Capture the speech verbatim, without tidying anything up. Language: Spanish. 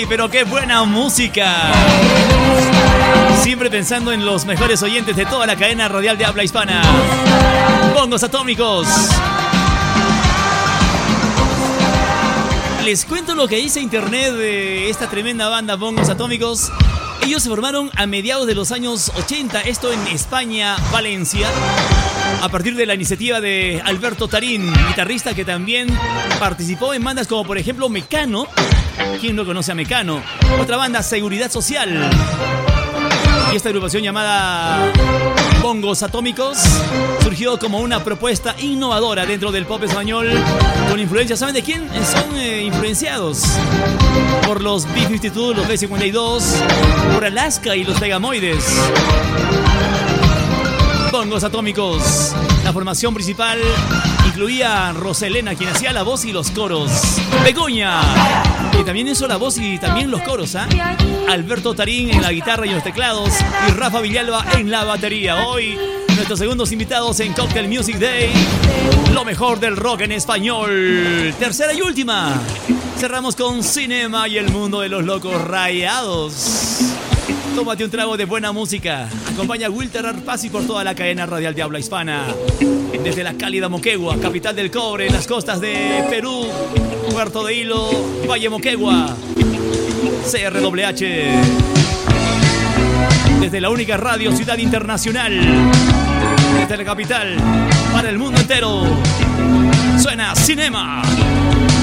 pero qué buena música. Siempre pensando en los mejores oyentes de toda la cadena radial de habla hispana. Bongos Atómicos. Les cuento lo que dice internet de esta tremenda banda Bongos Atómicos. Ellos se formaron a mediados de los años ochenta, esto en España, Valencia, a partir de la iniciativa de Alberto Tarín, guitarrista que también participó en bandas como por ejemplo Mecano. ¿Quién no conoce a Mecano? Otra banda, Seguridad Social. Y esta agrupación llamada Bongos Atómicos surgió como una propuesta innovadora dentro del pop español con influencias. ¿Saben de quién? Son eh, influenciados por los B cincuenta y dos, los B cincuenta y dos, por Alaska y los Pegamoides. Bongos Atómicos. La formación principal incluía a Roselena, quien hacía la voz y los coros. Begoña, que también hizo la voz y también los coros, ¿ah? ¿eh? Alberto Tarín en la guitarra y los teclados. Y Rafa Villalba en la batería. Hoy, nuestros segundos invitados en Cocktail Music Day. Lo mejor del rock en español. Tercera y última. Cerramos con Cinema y el mundo de los locos rayados. Tómate un trago de buena música. Acompaña a Wilter Arpasi por toda la cadena radial de habla hispana. Desde la cálida Moquegua, capital del cobre, en las costas de Perú, Puerto de Hilo, Valle Moquegua, C R W H. Desde la única radio Ciudad Internacional, desde la capital, para el mundo entero, suena Cinema.